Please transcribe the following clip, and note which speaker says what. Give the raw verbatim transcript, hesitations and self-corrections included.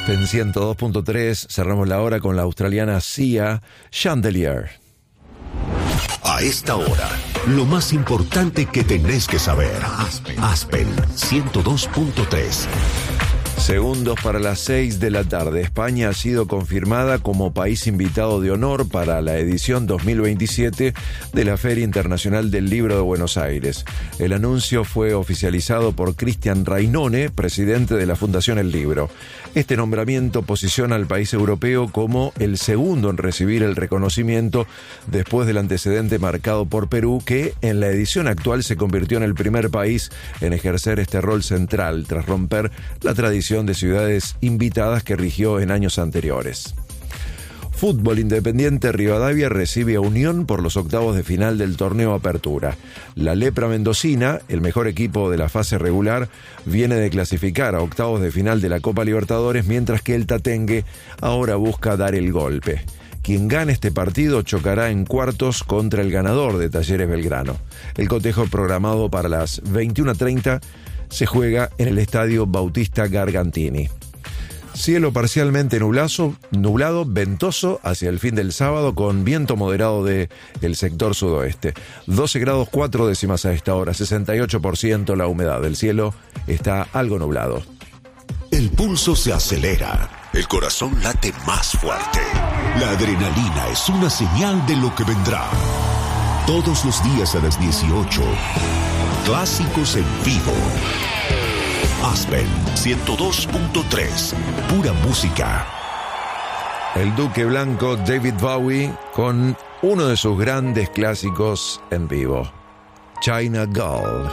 Speaker 1: Aspen ciento dos punto tres, cerramos la hora con la australiana Sia, Chandelier.
Speaker 2: A esta hora, lo más importante que tenés que saber. Aspen, Aspen ciento dos punto tres.
Speaker 1: Segundos para las seis de la tarde. España ha sido confirmada como país invitado de honor para la edición dos mil veintisiete de la Feria Internacional del Libro de Buenos Aires. El anuncio fue oficializado por Cristian Rainone, presidente de la Fundación El Libro. Este nombramiento posiciona al país europeo como el segundo en recibir el reconocimiento después del antecedente marcado por Perú, que en la edición actual se convirtió en el primer país en ejercer este rol central tras romper la tradición de ciudades invitadas que rigió en años anteriores. Fútbol Independiente Rivadavia recibe a Unión por los octavos de final del torneo Apertura. La Lepra Mendocina, el mejor equipo de la fase regular, viene de clasificar a octavos de final de la Copa Libertadores, mientras que el Tatengue ahora busca dar el golpe. Quien gane este partido chocará en cuartos contra el ganador de Talleres Belgrano. El cotejo programado para las veintiuna treinta se juega en el Estadio Bautista Gargantini. Cielo parcialmente nublazo, nublado, ventoso hacia el fin del sábado, con viento moderado del sector sudoeste. doce grados cuatro décimas a esta hora, sesenta y ocho por ciento la humedad. El cielo está algo nublado.
Speaker 2: El pulso se acelera, el corazón late más fuerte. La adrenalina es una señal de lo que vendrá. Todos los días a las dieciocho, clásicos en vivo. Aspen ciento dos punto tres, pura música.
Speaker 1: El Duque Blanco, David Bowie, con uno de sus grandes clásicos en vivo, China Girl.